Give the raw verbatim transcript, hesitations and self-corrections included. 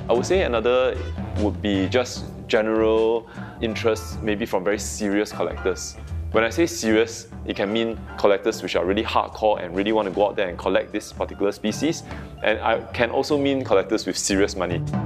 I would say another would be just general interest, maybe from very serious collectors. When I say serious, it can mean collectors which are really hardcore and really want to go out there and collect this particular species, and I can also mean collectors with serious money.